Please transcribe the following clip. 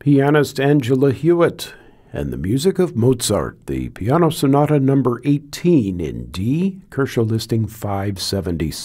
pianist Angela Hewitt, and the music of Mozart, the Piano Sonata number 18 in D, Kershaw listing 576.